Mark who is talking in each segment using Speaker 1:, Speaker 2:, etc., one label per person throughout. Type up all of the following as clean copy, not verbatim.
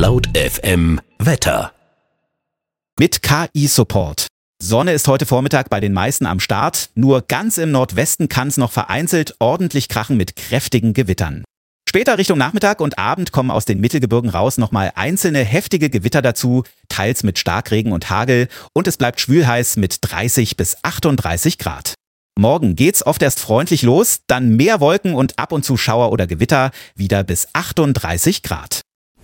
Speaker 1: Laut FM Wetter.
Speaker 2: Mit KI-Support. Sonne ist heute Vormittag bei den meisten am Start. Nur ganz im Nordwesten kann es noch vereinzelt ordentlich krachen mit kräftigen Gewittern. Später Richtung Nachmittag und Abend kommen aus den Mittelgebirgen raus nochmal einzelne heftige Gewitter dazu, teils mit Starkregen und Hagel, und es bleibt schwülheiß mit 30 bis 38 Grad. Morgen geht's oft erst freundlich los, dann mehr Wolken und ab und zu Schauer oder Gewitter, wieder bis 38 Grad.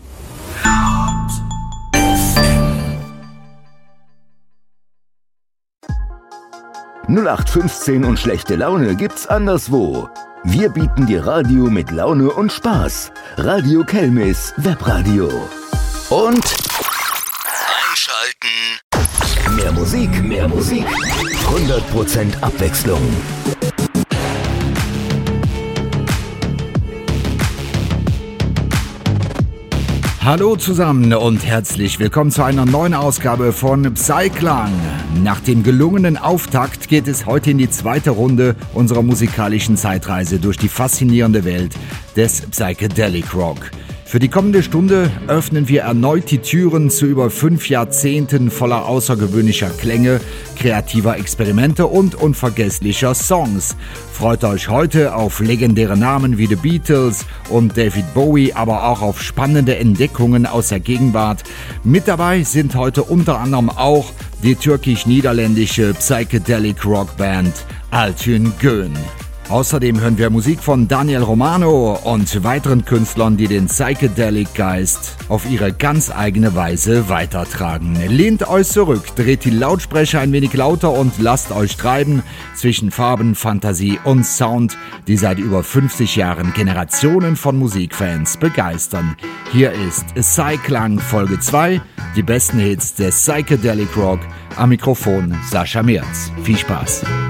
Speaker 3: 0815 und schlechte Laune gibt's anderswo. Wir bieten dir Radio mit Laune und Spaß. Radio Kelmis Webradio. Und einschalten. Mehr Musik, mehr Musik. 100% Abwechslung.
Speaker 4: Hallo zusammen und herzlich willkommen zu einer neuen Ausgabe von Psyklang. Nach dem gelungenen Auftakt geht es heute in die zweite Runde unserer musikalischen Zeitreise durch die faszinierende Welt des Psychedelic Rock. Für die kommende Stunde öffnen wir erneut die Türen zu über 5 Jahrzehnten voller außergewöhnlicher Klänge, kreativer Experimente und unvergesslicher Songs. Freut euch heute auf legendäre Namen wie The Beatles und David Bowie, aber auch auf spannende Entdeckungen aus der Gegenwart. Mit dabei sind heute unter anderem auch die türkisch-niederländische Psychedelic Rockband Altyn Gün. Außerdem hören wir Musik von Daniel Romano und weiteren Künstlern, die den Psychedelic-Geist auf ihre ganz eigene Weise weitertragen. Lehnt euch zurück, dreht die Lautsprecher ein wenig lauter und lasst euch treiben zwischen Farben, Fantasie und Sound, die seit über 50 Jahren Generationen von Musikfans begeistern. Hier ist Psyklang Folge 2, die besten Hits des Psychedelic Rock. Am Mikrofon Sascha Merz. Viel Spaß.